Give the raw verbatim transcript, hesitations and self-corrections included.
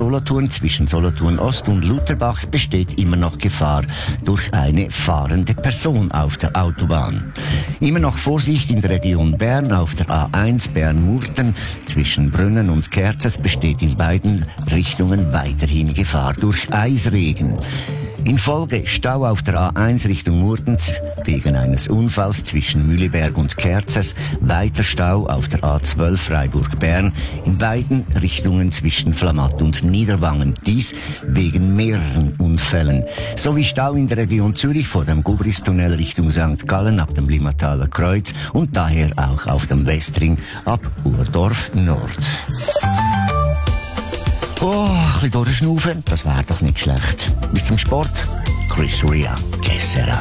Solothurn zwischen Solothurn Ost und Lutherbach besteht immer noch Gefahr durch eine fahrende Person auf der Autobahn. Immer noch Vorsicht in der Region Bern auf der A eins Bern-Murten zwischen Brünnen und Kerzers besteht in beiden Richtungen weiterhin Gefahr durch Eisregen. In Folge Stau auf der A eins Richtung Murten wegen eines Unfalls zwischen Mühleberg und Kerzers, weiter Stau auf der A zwölf Freiburg-Bern in beiden Richtungen zwischen Flamatt und Niederwangen. Dies wegen mehreren Unfällen. Sowie Stau in der Region Zürich vor dem Gubristunnel Richtung Sankt Gallen ab dem Limmataler Kreuz und daher auch auf dem Westring ab Urdorf Nord. Oh, ein bisschen durchschnaufen, das wäre doch nicht schlecht. Bis zum Sport, Chris Ria, que sera?